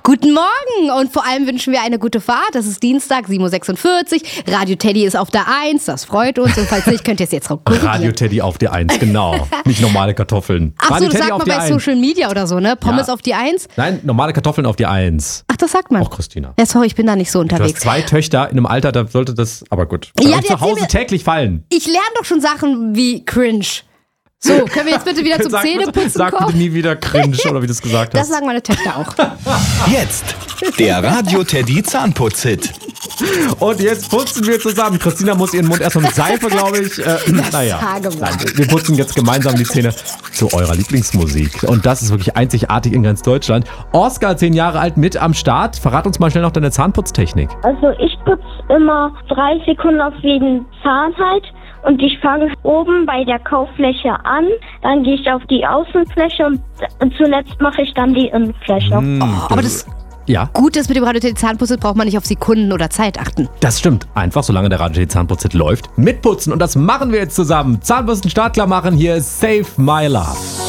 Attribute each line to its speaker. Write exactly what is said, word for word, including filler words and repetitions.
Speaker 1: Guten Morgen und vor allem wünschen wir eine gute Fahrt. Das ist Dienstag, sieben Uhr sechsundvierzig. Radio Teddy ist auf der eins, das freut uns. Und falls nicht, könnt ihr es jetzt korrigieren.
Speaker 2: Radio Teddy auf der eins, genau. Nicht normale Kartoffeln.
Speaker 1: Ach
Speaker 2: Radio
Speaker 1: so, das
Speaker 2: Teddy
Speaker 1: sagt
Speaker 2: auf
Speaker 1: man bei
Speaker 2: die eins.
Speaker 1: Social Media oder so, ne? Pommes
Speaker 2: Ja.
Speaker 1: auf die eins.
Speaker 2: Nein, normale Kartoffeln auf die eins.
Speaker 1: Ach, das sagt man.
Speaker 2: Auch Christina.
Speaker 1: Ja, sorry, ich bin da nicht so
Speaker 2: Du hast
Speaker 1: unterwegs.
Speaker 2: zwei Töchter in einem Alter, da sollte das, aber gut. Bei
Speaker 1: Ja,
Speaker 2: euch
Speaker 1: die
Speaker 2: zu Hause
Speaker 1: erzähl mir-
Speaker 2: täglich fallen.
Speaker 1: Ich lerne doch schon Sachen wie cringe. So, können wir jetzt bitte wieder zum
Speaker 2: Sag bitte-
Speaker 1: Zähneputzen
Speaker 2: Sag
Speaker 1: kommen?
Speaker 2: bitte nie wieder cringe, oder wie du es gesagt
Speaker 1: Das
Speaker 2: hast.
Speaker 1: sagen meine Töchter auch.
Speaker 3: Jetzt der Radio Teddy Zahnputz-Hit.
Speaker 2: Und jetzt putzen wir zusammen. Christina muss ihren Mund erstmal mit Seife, glaube ich. Äh, naja,
Speaker 1: sage mal.
Speaker 2: Nein, wir putzen jetzt gemeinsam die Zähne zu eurer Lieblingsmusik. Und das ist wirklich einzigartig in ganz Deutschland. Oskar, zehn Jahre alt, mit am Start. Verrat uns mal schnell noch deine Zahnputztechnik.
Speaker 4: Also ich putze immer drei Sekunden auf jeden Zahn halt und ich fange oben bei der Kauffläche an, dann gehe ich auf die Außenfläche und zuletzt mache ich dann die Innenfläche.
Speaker 1: Aber das
Speaker 2: Ja,
Speaker 1: Gute ist, mit dem Radio Teddy Zahnputz braucht man nicht auf Sekunden oder Zeit achten.
Speaker 2: das stimmt. Einfach, solange der Radio Teddy Zahnputzhit läuft, mitputzen. Und das machen wir jetzt zusammen. Zahnbürsten startklar machen. Hier ist Save My Love.